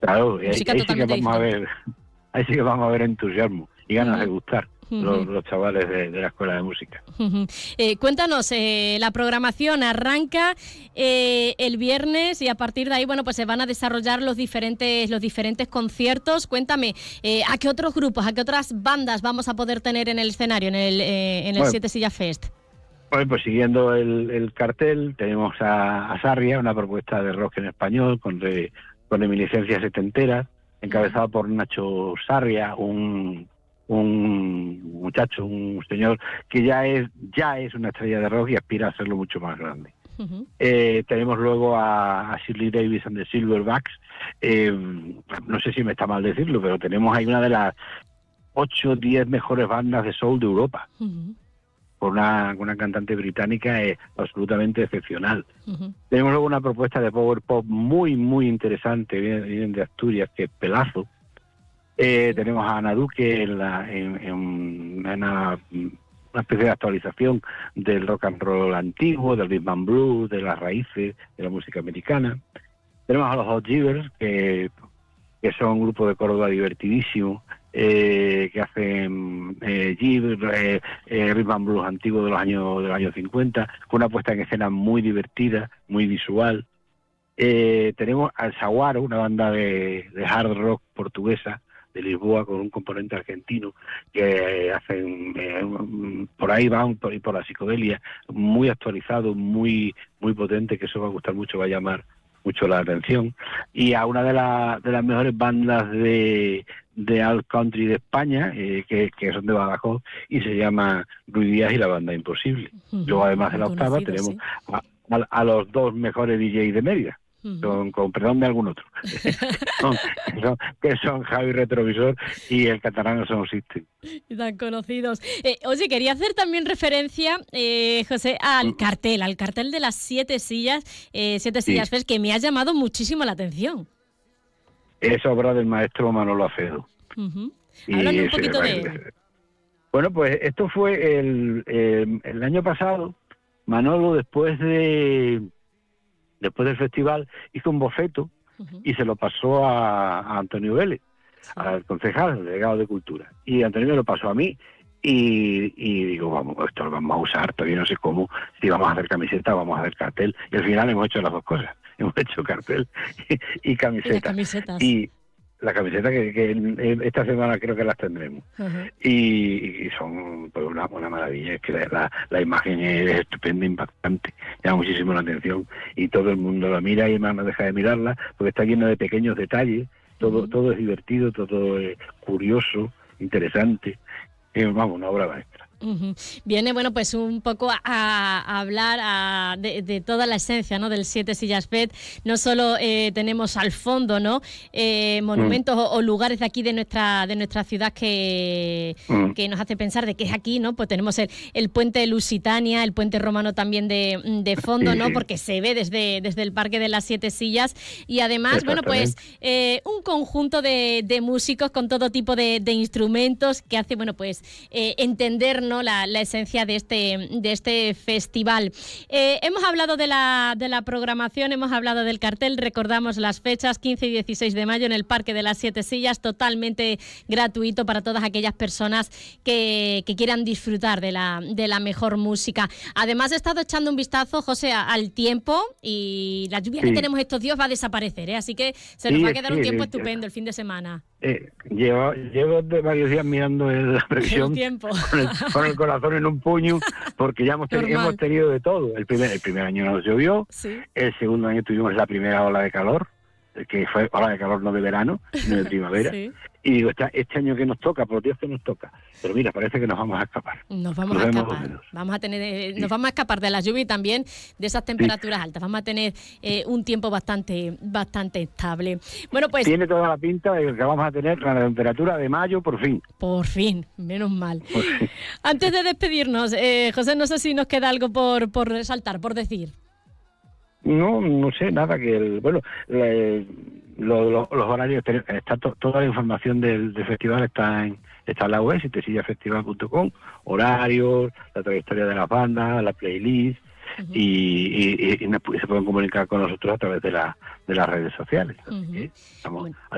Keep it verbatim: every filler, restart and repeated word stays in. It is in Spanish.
Claro, ahí, ahí sí que vamos diferente. a ver, ahí sí que vamos a ver entusiasmo y ganas uh-huh. de gustar. Uh-huh. Los, los chavales de, de la escuela de música. Uh-huh. Eh, cuéntanos, eh, la programación arranca eh, el viernes y a partir de ahí, bueno, pues se van a desarrollar los diferentes los diferentes conciertos. Cuéntame, eh, ¿a qué otros grupos, a qué otras bandas vamos a poder tener en el escenario, en el, eh, en el bueno, Siete Sillas Fest? Bueno, pues siguiendo el, el cartel, tenemos a, a Sarria, una propuesta de rock en español con, re, con reminiscencias setenteras, encabezado uh-huh. por Nacho Sarria, un un muchacho, un señor que ya es ya es una estrella de rock y aspira a serlo mucho más grande. Uh-huh. Eh, tenemos luego a, a Shirley Davis and the Silverbacks. Eh, no sé si me está mal decirlo, pero tenemos ahí una de las ocho o diez mejores bandas de soul de Europa. Uh-huh. Con una, una cantante británica eh, absolutamente excepcional. Uh-huh. Tenemos luego una propuesta de power pop muy, muy interesante, vienen, vienen de Asturias, que es Pelazo. Eh, tenemos a Ana Duque en, la, en, en una, una especie de actualización del rock and roll antiguo, del rhythm and blues, de las raíces de la música americana. Tenemos a los Hot Givers, que, que son un grupo de Córdoba divertidísimo, eh, que hacen eh, Jive, eh, eh, rhythm and blues antiguo de los años de los años cincuenta, con una puesta en escena muy divertida, muy visual. Eh, tenemos al Saguaro, una banda de, de hard rock portuguesa de Lisboa con un componente argentino que eh, hacen eh, por ahí van por, por la psicodelia, muy actualizado, muy muy potente, que eso va a gustar mucho, va a llamar mucho la atención. Y a una de, la, de las mejores bandas de de alt country de España, eh, que, que son de Badajoz, y se llama Ruiz Díaz y la Banda Imposible. Uh-huh. Luego, además de la octava, tenemos sí. a, a, a los dos mejores D Js de Mérida. Uh-huh. Con, con perdón de algún otro, son, que, son, que son Javi Retrovisor y el catalán Sound System. Tan conocidos. Eh, oye, quería hacer también referencia, eh, José, al uh-huh. cartel, al cartel de las Siete Sillas, eh, Siete Sillas sí. Fest, que me ha llamado muchísimo la atención. Es obra del maestro Manolo Acedo. Uh-huh. Háblame un poquito de él. Bueno, pues esto fue el, el, el año pasado. Manolo, después de después del festival, hizo un boceto uh-huh. y se lo pasó a, a Antonio Vélez, sí. al concejal, al delegado de Cultura. Y Antonio me lo pasó a mí. Y, y digo, vamos, esto lo vamos a usar, todavía no sé cómo, si vamos a hacer camiseta, vamos a hacer cartel. Y al final hemos hecho las dos cosas. Hemos hecho cartel y, y camiseta. Y las camisetas. Y la camiseta que, que esta semana creo que las tendremos. Uh-huh. Y, y son pues una, una maravilla. Es que la, la imagen es estupenda, impactante, llama muchísimo la atención. Y todo el mundo la mira y además no deja de mirarla, porque está lleno de pequeños detalles. Todo, uh-huh. todo es divertido, todo es curioso, interesante. Eh, vamos, una obra maestra. Uh-huh. Viene, bueno, pues un poco a, a hablar a, de, de toda la esencia, ¿no?, del Siete Sillas Fest. No solo eh, tenemos al fondo, ¿no?, eh, monumentos mm. o, o lugares de aquí de nuestra de nuestra ciudad que, mm. que nos hace pensar de que es aquí, ¿no? Pues tenemos el, el puente Lusitania, el puente romano también de, de fondo, ¿no?, porque se ve desde, desde el Parque de las Siete Sillas. Y además, bueno, pues eh, un conjunto de, de músicos con todo tipo de, de instrumentos que hace, bueno, pues eh, entender, ¿no?, La, la esencia de este de este festival. Eh, hemos hablado de la de la programación, hemos hablado del cartel, recordamos las fechas, quince y dieciséis de mayo en el Parque de las Siete Sillas, totalmente gratuito para todas aquellas personas que, que quieran disfrutar de la, de la mejor música. Además, he estado echando un vistazo, José, al tiempo, y la lluvia sí. que tenemos estos días va a desaparecer, ¿eh? Así que se nos sí, va a quedar sí, un tiempo sí, estupendo el fin de semana. Eh, llevo, llevo varios días mirando el, la previsión el tiempo. Con, el, con el corazón en un puño, porque ya hemos, ten, hemos tenido de todo. El primer, el primer año nos llovió, sí. el segundo año tuvimos la primera ola de calor, que fue ola de calor no de verano, sino de primavera. Sí. Y digo, este, este año que nos toca, por Dios que nos toca. Pero mira, parece que nos vamos a escapar. Nos vamos nos a escapar. Vamos a tener, eh, sí. Nos vamos a escapar de la lluvia y también de esas temperaturas sí. altas. Vamos a tener eh, un tiempo bastante, bastante estable. Bueno, pues tiene toda la pinta de que vamos a tener la temperatura de mayo por fin. Por fin, menos mal. Fin. Antes de despedirnos, eh, José, no sé si nos queda algo por, por resaltar, por decir. No, no sé, nada que el, bueno, el, lo, lo, los horarios, está to, toda la información del, del festival está en está en la web, siete sillas festival punto com, horarios, la trayectoria de las bandas, la playlist, uh-huh. y, y, y, y se pueden comunicar con nosotros a través de, la, de las redes sociales. Uh-huh. Así que estamos bueno.